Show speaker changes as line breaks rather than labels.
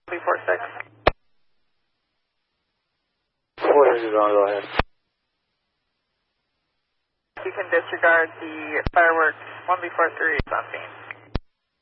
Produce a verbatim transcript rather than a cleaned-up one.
three four six.
What is it on? Go ahead.
You can disregard the fireworks one B four three is on scene.